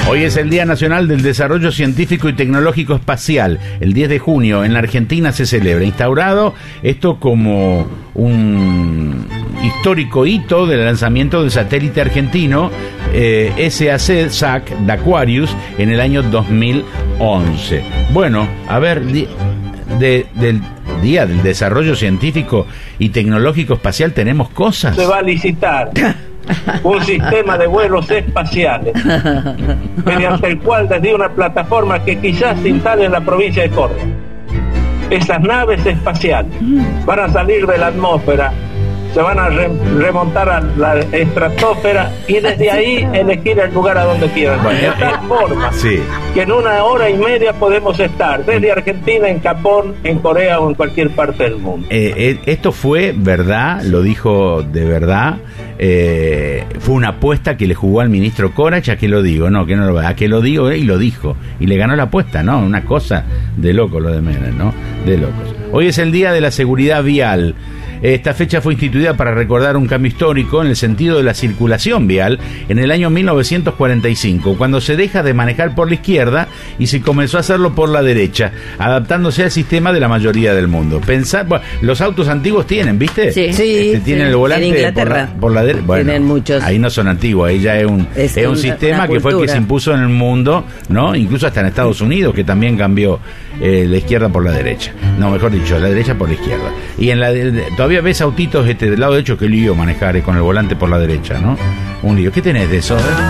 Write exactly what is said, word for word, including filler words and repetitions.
Hoy es el Día Nacional del Desarrollo Científico y Tecnológico Espacial. El diez de junio en la Argentina se celebra. Instaurado esto como un histórico hito del lanzamiento del satélite argentino eh, S A C S A C de Aquarius en el año dos mil once. Bueno, a ver, di, de, del Día del Desarrollo Científico y Tecnológico Espacial tenemos cosas. Se va a licitar un sistema de vuelos espaciales mediante el cual desde una plataforma que quizás se instale en la provincia de Córdoba, esas naves espaciales van a salir de la atmósfera, se van a re remontar a la estratosfera y desde ahí elegir el lugar a donde quieran. Bueno, de tal forma sí. que en una hora y media podemos estar desde Argentina, en Japón, en Corea o en cualquier parte del mundo. Eh, eh, esto fue verdad, lo dijo de verdad. Eh, fue una apuesta que le jugó al ministro Corach, a que lo digo, no, que no lo a que lo digo eh, y lo dijo y le ganó la apuesta, no, una cosa de loco lo de Menem, no, de locos. Hoy es el Día de la Seguridad Vial. Esta fecha fue instituida para recordar un cambio histórico en el sentido de la circulación vial en el año mil novecientos cuarenta y cinco, cuando se deja de manejar por la izquierda y se comenzó a hacerlo por la derecha, adaptándose al sistema de la mayoría del mundo. Pensar, bueno, los autos antiguos tienen, ¿viste? Sí, este, sí, tienen sí. el volante En Inglaterra por la, por la derecha. Bueno, tienen muchos. Ahí no son antiguos, ahí ya es un, es, es un una, sistema una que fue el que se impuso en el mundo, ¿no? Incluso hasta en Estados Unidos, que también cambió eh, la izquierda por la derecha. No, mejor dicho, la derecha por la izquierda. Y en la de, todavía ves autitos este del lado derecho, que lío manejar eh, con el volante por la derecha, ¿no? Un lío. ¿Qué tenés de eso?